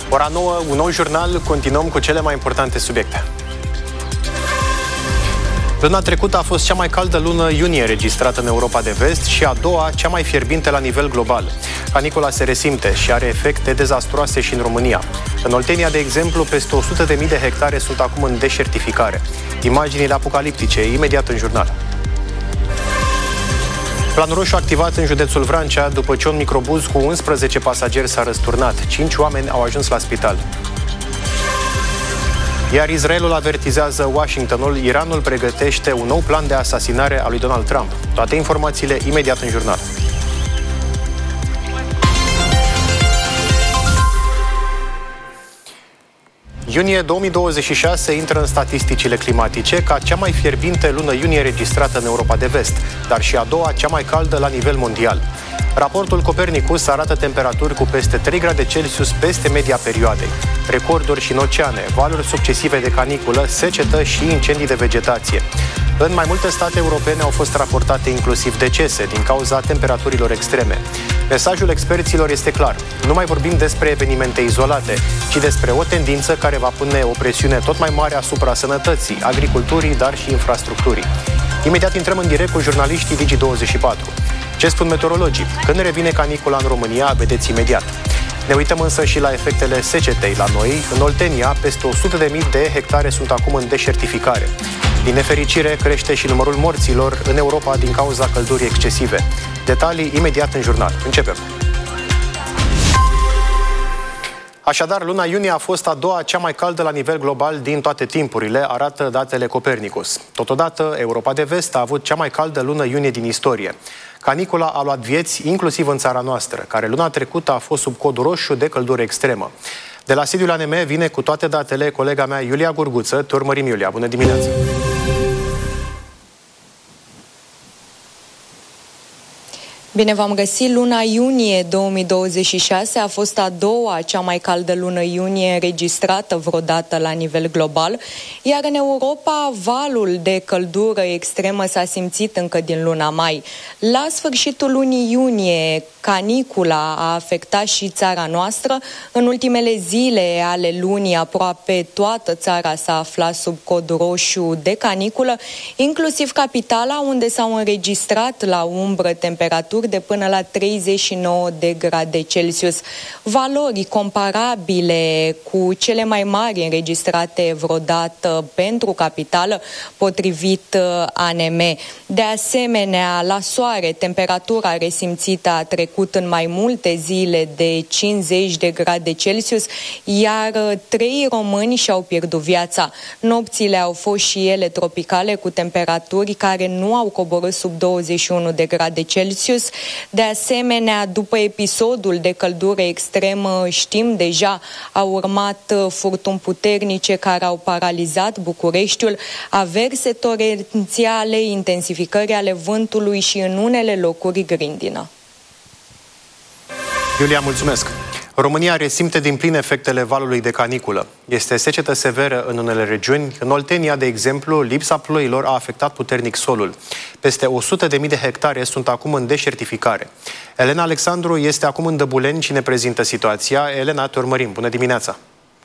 Ora 9, un nou jurnal, continuăm cu cele mai importante subiecte. Luna trecută a fost cea mai caldă lună iunie registrată în Europa de Vest și a doua cea mai fierbinte la nivel global. Canicula se resimte și are efecte dezastruoase și în România. În Oltenia, de exemplu, peste 100.000 de hectare sunt acum în deșertificare. Imaginile apocaliptice, imediat în jurnal. Plan roșu activat în județul Vrancea după ce un microbuz cu 11 pasageri s-a răsturnat. 5 oameni au ajuns la spital. Iar Israelul avertizează Washingtonul, Iranul pregătește un nou plan de asasinare a lui Donald Trump. Toate informațiile imediat în jurnal. Iunie 2026 intră în statisticile climatice ca cea mai fierbinte lună iunie registrată în Europa de Vest, dar și a doua cea mai caldă la nivel mondial. Raportul Copernicus arată temperaturi cu peste 3 grade Celsius peste media perioadei. Recorduri și în oceane, valuri succesive de caniculă, secetă și incendii de vegetație. În mai multe state europene au fost raportate inclusiv decese din cauza temperaturilor extreme. Mesajul experților este clar. Nu mai vorbim despre evenimente izolate, ci despre o tendință care va pune o presiune tot mai mare asupra sănătății, agriculturii, dar și infrastructurii. Imediat intrăm în direct cu jurnaliștii Digi24. Ce spun meteorologii? Când revine canicula în România, vedeți imediat. Ne uităm însă și la efectele secetei la noi. În Oltenia, peste 100.000 de hectare sunt acum în deșertificare. Din nefericire, crește și numărul morților în Europa din cauza căldurii excesive. Detalii imediat în jurnal. Începem! Așadar, luna iunie a fost a doua cea mai caldă la nivel global din toate timpurile, arată datele Copernicus. Totodată, Europa de Vest a avut cea mai caldă lună iunie din istorie. Canicula a luat vieți inclusiv în țara noastră, care luna trecută a fost sub cod roșu de căldură extremă. De la sediul ANM vine cu toate datele colega mea Iulia Gurguță. Te urmărim, Iulia. Bună dimineața! Bine v-am găsit! Luna iunie 2026 a fost a doua cea mai caldă lună iunie înregistrată vreodată la nivel global, iar în Europa valul de căldură extremă s-a simțit încă din luna mai. La sfârșitul lunii iunie, canicula a afectat și țara noastră. În ultimele zile ale lunii, aproape toată țara s-a aflat sub cod roșu de caniculă, inclusiv capitala, unde s-au înregistrat la umbră temperaturi de până la 39 de grade Celsius. Valori comparabile cu cele mai mari înregistrate vreodată pentru capitală, potrivit ANM. De asemenea, la soare, temperatura resimțită a trecut în mai multe zile de 50 de grade Celsius, iar 3 români și-au pierdut viața. Nopțile au fost și ele tropicale, cu temperaturi care nu au coborât sub 21 de grade Celsius. De asemenea, după episodul de căldură extremă, știm deja, au urmat furtuni puternice care au paralizat Bucureștiul, averse torențiale, intensificări ale vântului și în unele locuri grindină. Iulia, mulțumesc! România resimte din plin efectele valului de caniculă. Este secetă severă în unele regiuni. În Oltenia, de exemplu, lipsa ploilor a afectat puternic solul. Peste 100.000 de hectare sunt acum în deșertificare. Elena Alexandru este acum în Dăbuleni și ne prezintă situația. Elena, te urmărim. Bună dimineața!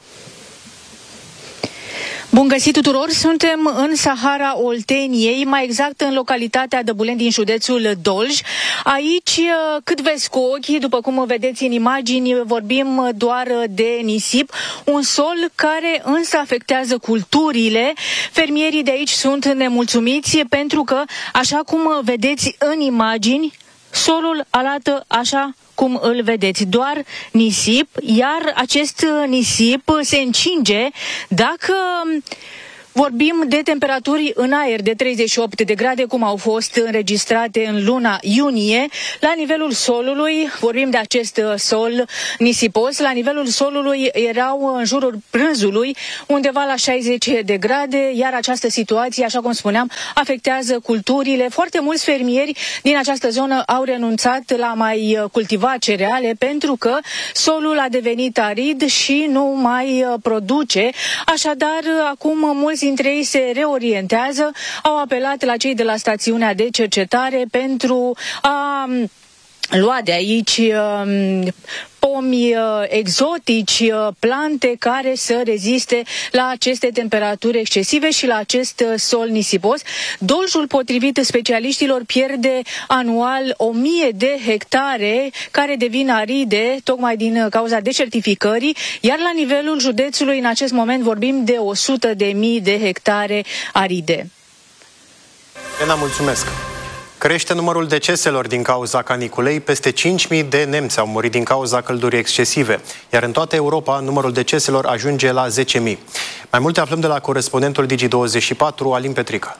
Bun găsit tuturor! Suntem în Sahara Olteniei, mai exact în localitatea Dăbuleni din județul Dolj. Aici, cât vezi cu ochii, după cum vedeți în imagini, vorbim doar de nisip, un sol care însă afectează culturile. Fermierii de aici sunt nemulțumiți pentru că, așa cum vedeți în imagini, solul arată așa cum îl vedeți, doar nisip, iar acest nisip se încinge dacă vorbim de temperaturi în aer de 38 de grade, cum au fost înregistrate în luna iunie. La nivelul solului, vorbim de acest sol nisipos, la nivelul solului erau în jurul prânzului undeva la 60 de grade, iar această situație, așa cum spuneam, afectează culturile. Foarte mulți fermieri din această zonă au renunțat la mai cultiva cereale pentru că solul a devenit arid și nu mai produce. Așadar, acum mulți dintre ei se reorientează, au apelat la cei de la stațiunea de cercetare pentru a lua de aici pomi exotici, plante care să reziste la aceste temperaturi excesive și la acest sol nisipos. Doljul, potrivit specialiștilor, pierde anual 1000 de hectare care devin aride tocmai din cauza deșertificării, iar la nivelul județului în acest moment vorbim de 100.000 de hectare aride. Elena, mulțumesc! Crește numărul deceselor din cauza caniculei, peste 5.000 de nemți au murit din cauza căldurii excesive, iar în toată Europa numărul deceselor ajunge la 10.000. Mai multe aflăm de la corespondentul Digi24, Alin Petrică.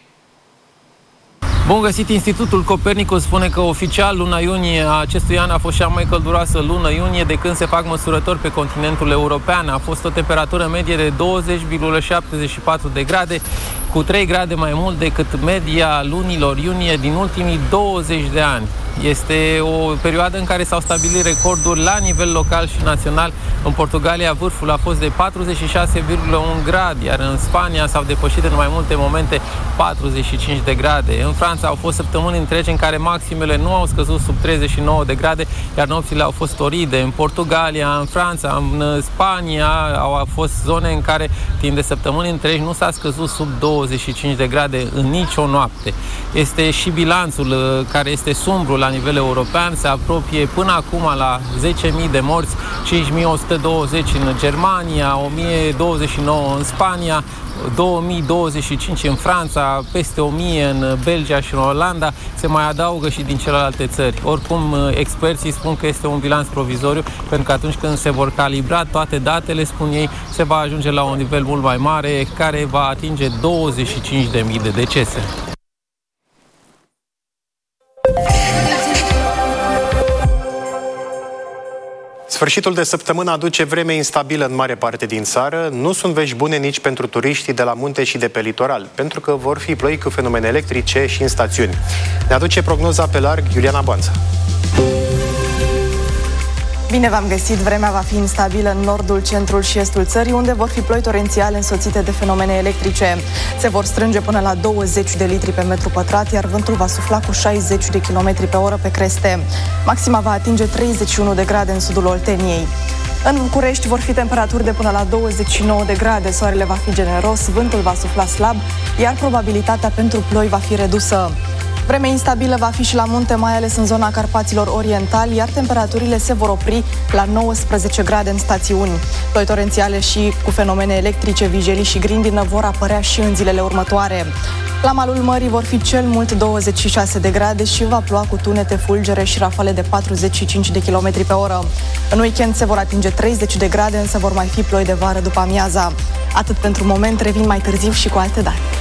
Bun găsit! Institutul Copernicus spune că oficial luna iunie a acestui an a fost cea mai călduroasă lună iunie de când se fac măsurători pe continentul european. A fost o temperatură medie de 20,74 de grade, cu 3 grade mai mult decât media lunilor iunie din ultimii 20 de ani. Este o perioadă în care s-au stabilit recorduri la nivel local și național. În Portugalia vârful a fost de 46,1 grade, iar în Spania s-au depășit în mai multe momente 45 de grade. În Franța au fost săptămâni întregi în care maximele nu au scăzut sub 39 de grade, iar nopțile au fost toride. În Portugalia, în Franța, în Spania au fost zone în care timp de săptămâni întregi nu s-a scăzut sub 25 de grade în nicio noapte. Este și bilanțul care este sumbru la nivel european, se apropie până acum la 10.000 de morți, 5.120 în Germania, 1.029 în Spania, 2025 în Franța, peste 1000 în Belgia și în Olanda, se mai adaugă și din celelalte țări. Oricum, experții spun că este un bilanț provizoriu, pentru că atunci când se vor calibra toate datele, spun ei, se va ajunge la un nivel mult mai mare, care va atinge 25.000 de decese. Sfârșitul de săptămână aduce vreme instabilă în mare parte din țară. Nu sunt vești bune nici pentru turiștii de la munte și de pe litoral, pentru că vor fi ploi cu fenomene electrice și în stațiuni. Ne aduce prognoza pe larg Iuliana Banță. Bine v-am găsit! Vremea va fi instabilă în nordul, centrul și estul țării, unde vor fi ploi torențiale însoțite de fenomene electrice. Se vor strânge până la 20 de litri pe metru pătrat, iar vântul va sufla cu 60 de km pe oră pe creste. Maxima va atinge 31 de grade în sudul Olteniei. În București vor fi temperaturi de până la 29 de grade, soarele va fi generos, vântul va sufla slab, iar probabilitatea pentru ploi va fi redusă. Vreme instabilă va fi și la munte, mai ales în zona Carpaților Orientali, iar temperaturile se vor opri la 19 grade în stațiuni. Ploi torențiale și cu fenomene electrice, vijelii și grindină vor apărea și în zilele următoare. La malul mării vor fi cel mult 26 de grade și va ploua cu tunete, fulgere și rafale de 45 de km pe oră. În weekend se vor atinge 30 de grade, însă vor mai fi ploi de vară după amiaza. Atât pentru moment, revin mai târziu și cu alte date.